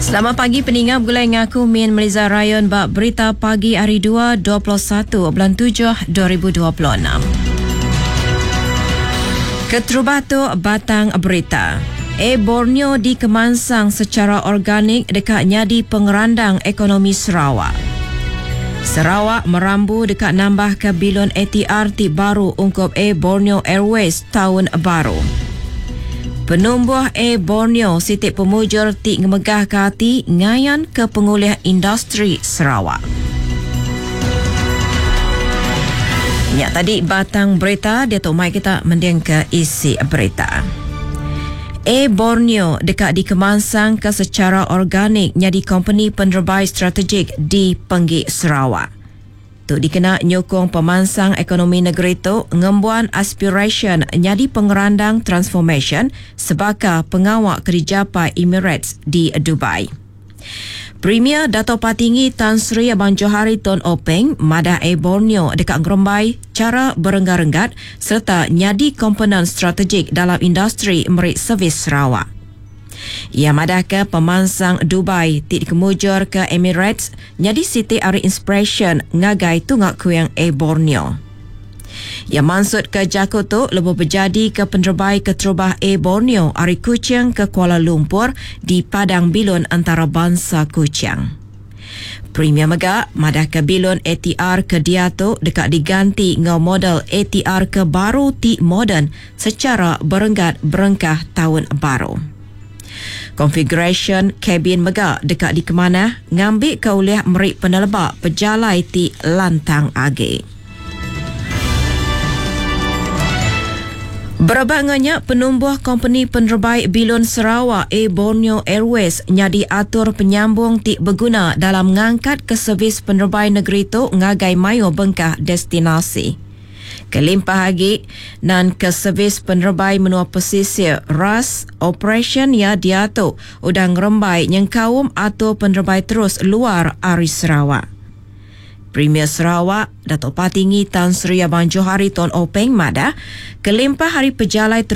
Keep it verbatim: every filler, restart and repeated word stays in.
Selamat pagi pendengar, bergulai dengan aku Min Meliza Rayon bak berita pagi hari dua, dua puluh satu bulan tujuh dua ribu dua puluh enam. Keterubatu batang berita. E Borneo dikemansang secara organik dekat nyadi pengerandang ekonomi Sarawak. Sarawak merambu dekat nambah ke bilon A T R ti baru ungkup E Borneo Airways tahun baru. Penumbuh E Borneo sitik pemujur ti ngemegah ke hati ngayan ke pengulih industri Sarawak. Ya, tadi batang berita, dia tu mai kita mending ke isi berita. E Borneo dekat dikemansang ke secara organik nyadi company penerbai strategik di Penggi Sarawak. Tu dikena nyokong pemansang ekonomi negeri tu ngembuan aspiration nyadi pengerandang transformation sebagai pengawal kerjapa Emirates di Dubai. Premier Dato' Patinggi Tan Sri Abang Johari Tun Openg madah E Borneo dekat ngerembai cara berenggat-renggat serta nyadi komponen strategik dalam industri merik servis Sarawak. Ia madah ke pemansang Dubai ti dikemujur ke Emirates nyadi siti ari inspiration ngagai tungak kuyang E Borneo. Ia maksud ke Jakut tu lebih berjadi ke penerbai keterubah E Borneo ari Kuching ke Kuala Lumpur di Padang Bilun antarabangsa Kuching. Premier Mega madah ke bilon A T R ke dia tu dekat diganti ngau model A T R ke baru ti moden secara berenggat berengkah tahun baru. Configuration kabin Mega dekat di kemana ngambil kauliah merik penelebak pejalai ti lantang age. Berabangnya penumbuh company penerbai bilon Sarawak E Borneo Airways nyadi atur penyambung ti berguna dalam mengangkat ke servis penerbai negeri tu ngagai mayo bengkah destinasi. Kelimpah lagi nan ke servis penerbai menua pesisir ras operation ya dia tu udang rembai yang kaum atau penerbai terus luar ari Sarawak. Premier Sarawak Dato' Patinggi Tan Sri Abang Johari Tun Openg madah kelimpah hari pejalai